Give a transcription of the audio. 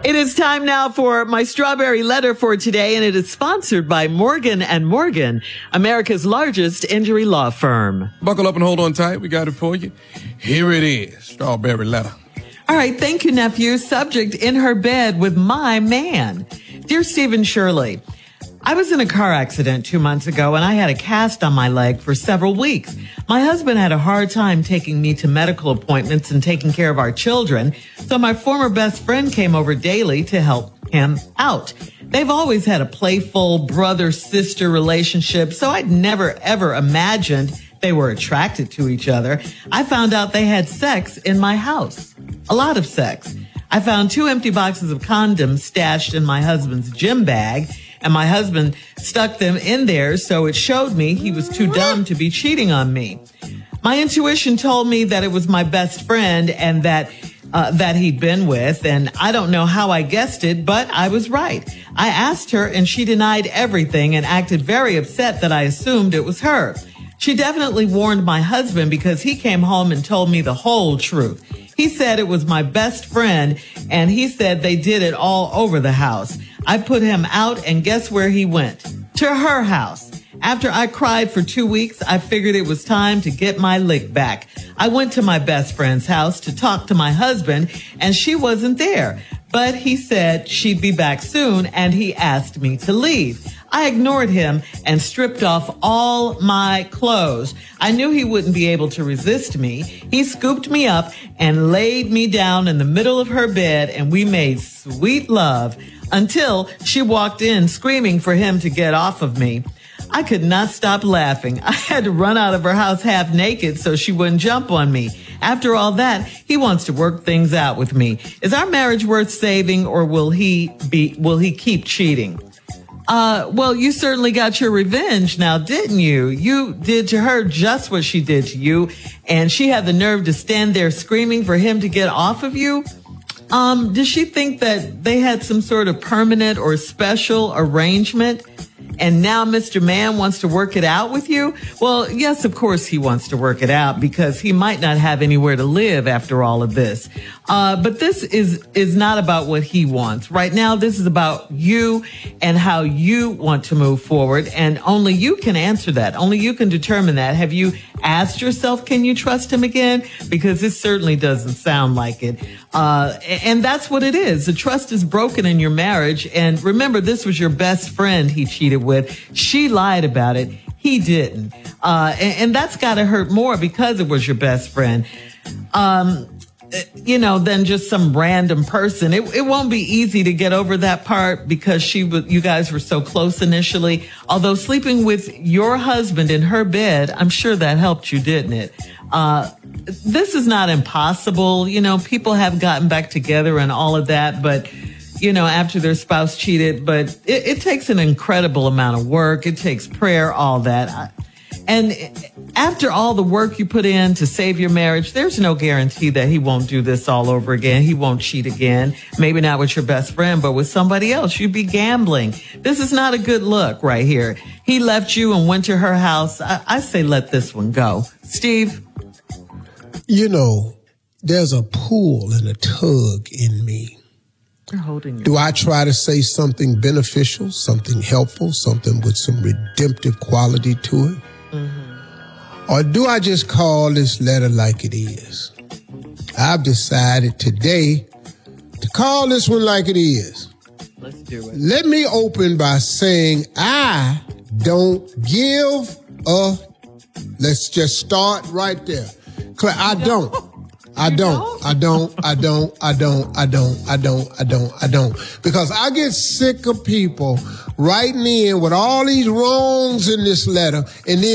It is time now for my strawberry letter for today, and it is sponsored by Morgan & Morgan, America's largest injury law firm. Buckle up and hold on tight. We got it for you. Here it is, strawberry letter. All right, thank you, nephew. Subject: in her bed with my man. Dear Stephen Shirley, I was in a car accident 2 months ago, and I had a cast on my leg for several weeks. My husband had a hard time taking me to medical appointments and taking care of our children, so my former best friend came over daily to help him out. They've always had a playful brother-sister relationship, so I'd never, ever imagined they were attracted to each other. I found out they had sex in my house. A lot of sex. I found 2 empty boxes of condoms stashed in my husband's gym bag, and my husband stuck them in there, so it showed me he was too dumb to be cheating on me. My intuition told me that it was my best friend and that he'd been with, and I don't know how I guessed it, but I was right. I asked her, and she denied everything and acted very upset that I assumed it was her. She definitely warned my husband because he came home and told me the whole truth. He said it was my best friend, and he said they did it all over the house. I put him out, and guess where he went? To her house. After I cried for 2 weeks, I figured it was time to get my lick back. I went to my best friend's house to talk to my husband, and she wasn't there. But he said she'd be back soon, and he asked me to leave. I ignored him and stripped off all my clothes. I knew he wouldn't be able to resist me. He scooped me up and laid me down in the middle of her bed, and we made sweet love until she walked in screaming for him to get off of me. I could not stop laughing. I had to run out of her house half naked so she wouldn't jump on me. After all that, he wants to work things out with me. Is our marriage worth saving, or will he keep cheating? Well, you certainly got your revenge now, didn't you? You did to her just what she did to you, and she had the nerve to stand there screaming for him to get off of you. Does she think that they had some sort of permanent or special arrangement? And now Mr. Man wants to work it out with you? Well, yes, of course he wants to work it out because he might not have anywhere to live after all of this. But this is not about what he wants. Right now, this is about you and how you want to move forward. And only you can answer that. Only you can determine that. Have you asked yourself, can you trust him again? Because this certainly doesn't sound like it. And that's what it is. The trust is broken in your marriage. And remember, this was your best friend he cheated with. She lied about it. He didn't. And that's got to hurt more because it was your best friend. Than just some random person. It won't be easy to get over that part because you guys were so close initially. Although sleeping with your husband in her bed, I'm sure that helped you, didn't it? This is not impossible. People have gotten back together and all of that, but after their spouse cheated, but it takes an incredible amount of work. It takes prayer, all that. And after all the work you put in to save your marriage, there's no guarantee that he won't do this all over again. He won't cheat again. Maybe not with your best friend, but with somebody else. You'd be gambling. This is not a good look right here. He left you and went to her house. I say let this one go. Steve? There's a pull and a tug in me. You're holding your... Do I try to say something beneficial, something helpful, something with some redemptive quality to it? Mm-hmm. Or do I just call this letter like it is? I've decided today to call this one like it is. Let's do it. Let me open by saying I don't give a... Let's just start right there. I don't. Because I get sick of people writing in with all these wrongs in this letter and then